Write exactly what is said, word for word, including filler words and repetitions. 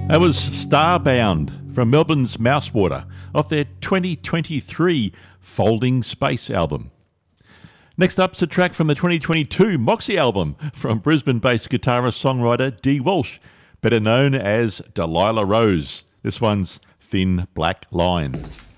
That was Starbound from Melbourne's Mousewater off their twenty twenty-three Folding Space album. Next up's a track from the twenty twenty-two Moxie album from Brisbane-based guitarist-songwriter Dee Walsh, better known as Delilah Rose. This one's Thin Black Line.